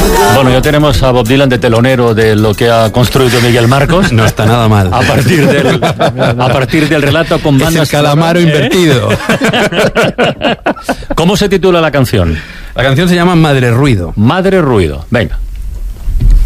Bueno, ya tenemos a Bob Dylan de telonero de lo que ha construido Miguel Marcos. No está nada mal. A partir del relato con bandas... Es el calamaro invertido. ¿Cómo se titula la canción? La canción se llama Madre Ruido. Madre Ruido. Venga.